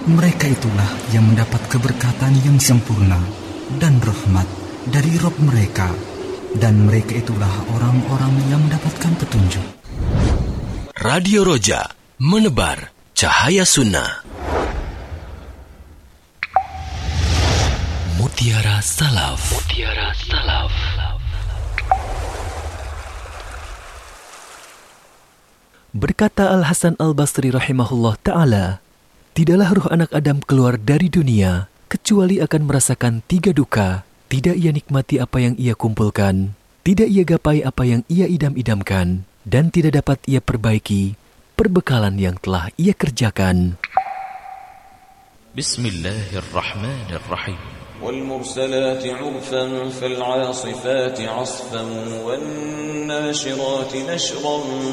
Mereka itulah yang mendapat keberkatan yang sempurna dan rahmat dari Rabb mereka, dan mereka itulah orang-orang yang mendapatkan petunjuk. Radio Roja, menebar cahaya sunnah. Mutiara Salaf. Mutiara Salaf. Berkata Al-Hasan Al-Basri rahimahullah ta'ala, tidaklah ruh anak Adam keluar dari dunia kecuali akan merasakan 3 duka. Tidak ia nikmati apa yang ia kumpulkan, tidak ia gapai apa yang ia idam-idamkan, dan tidak dapat ia perbaiki perbekalan yang telah ia kerjakan. Bismillahirrahmanirrahim. والمرسلات عرفا فالعاصفات عصفا والناشرات نشرا